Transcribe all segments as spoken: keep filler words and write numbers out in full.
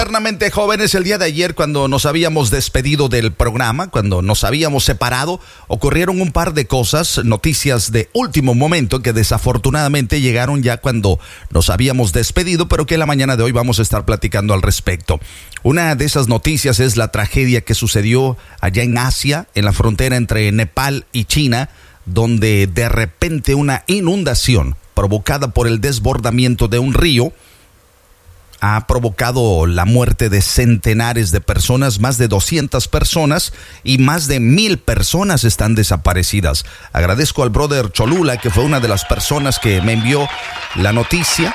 Eternamente jóvenes, el día de ayer cuando nos habíamos despedido del programa, cuando nos habíamos separado, ocurrieron un par de cosas, noticias de último momento que desafortunadamente llegaron ya cuando nos habíamos despedido, pero que en la mañana de hoy vamos a estar platicando al respecto. Una de esas noticias es la tragedia que sucedió allá en Asia, en la frontera entre Nepal y China, donde de repente una inundación provocada por el desbordamiento de un río ha provocado la muerte de centenares de personas, más de doscientas personas, y más de mil personas están desaparecidas. Agradezco al brother Cholula, que fue una de las personas que me envió la noticia.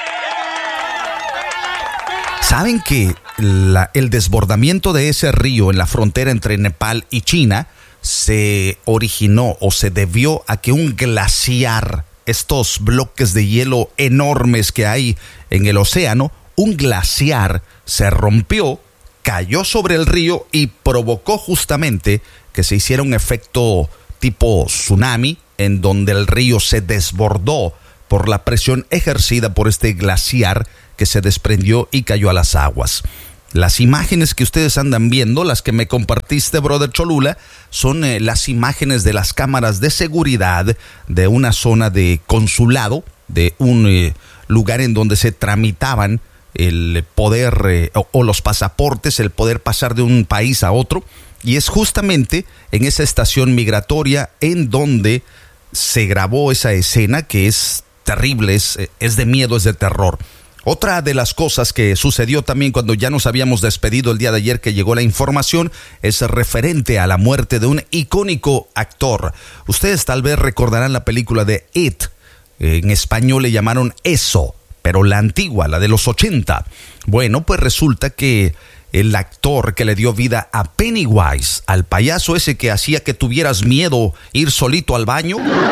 ¿Saben que la, el desbordamiento de ese río en la frontera entre Nepal y China se originó o se debió a que un glaciar, estos bloques de hielo enormes que hay en el océano, un glaciar se rompió, cayó sobre el río y provocó justamente que se hiciera un efecto tipo tsunami, en donde el río se desbordó por la presión ejercida por este glaciar que se desprendió y cayó a las aguas. Las imágenes que ustedes andan viendo, las que me compartiste, brother Cholula, son eh, las imágenes de las cámaras de seguridad de una zona de consulado, de un eh, lugar en donde se tramitaban el poder eh, o, o los pasaportes, el poder pasar de un país a otro, y es justamente en esa estación migratoria en donde se grabó esa escena que es terrible, es, es de miedo, es de terror. Otra de las cosas que sucedió también cuando ya nos habíamos despedido el día de ayer, que llegó la información, es referente a la muerte de un icónico actor. Ustedes tal vez recordarán la película de It, en español le llamaron Eso, pero la antigua, la de los ochenta. Bueno, pues resulta que el actor que le dio vida a Pennywise, al payaso ese que hacía que tuvieras miedo ir solito al baño,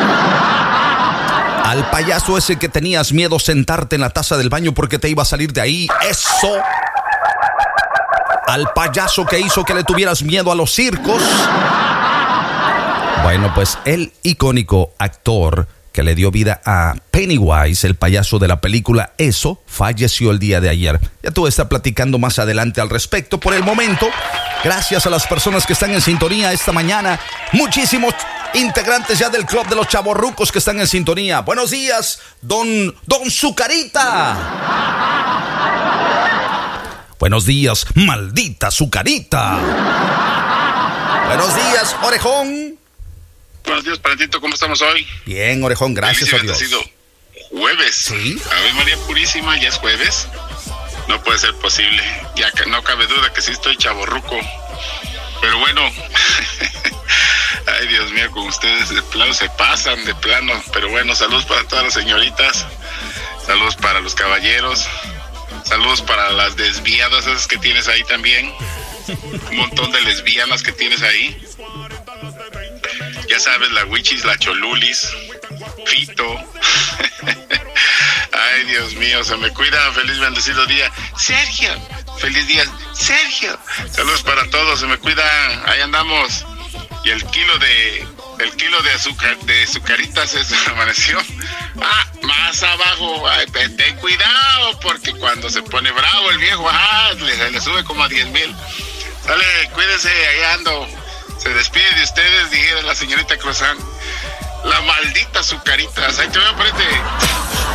al payaso ese que tenías miedo sentarte en la taza del baño porque te iba a salir de ahí, eso, al payaso que hizo que le tuvieras miedo a los circos. Bueno, pues el icónico actor que le dio vida a Pennywise, el payaso de la película Eso, falleció el día de ayer. Ya te voy a estar platicando más adelante al respecto. Por el momento, gracias a las personas que están en sintonía esta mañana, muchísimos integrantes ya del club de los chavorrucos que están en sintonía. Buenos días, don, don Zucarita. Buenos días, maldita Zucarita. Buenos días, Orejón. Buenos días, Parentito, ¿cómo estamos hoy? Bien, Orejón, gracias a Dios. Ha sido jueves. Sí. Ave María Purísima, ya es jueves. No puede ser posible. Ya que no cabe duda que sí estoy chavorruco. Pero bueno, ay Dios mío, con ustedes de plano se pasan, de plano. Pero bueno, saludos para todas las señoritas. Saludos para los caballeros. Saludos para las desviadas esas que tienes ahí también. Un montón de lesbianas que tienes ahí. Ya sabes, la Wichis, la Cholulis, Fito. Ay, Dios mío, se me cuida. Feliz bendecido día. Sergio, feliz día. Sergio. Saludos para todos, se me cuida. Ahí andamos. Y el kilo de el kilo de azúcar, de azucaritas se amaneció. Ah, más abajo. Ay, ten cuidado, porque cuando se pone bravo el viejo, ah, le, le sube como a diez mil. Dale, cuídense, ahí ando. Se despide de ustedes, dijera la señorita Cruzán. La maldita Azucaritas. Ahí te veo, prete.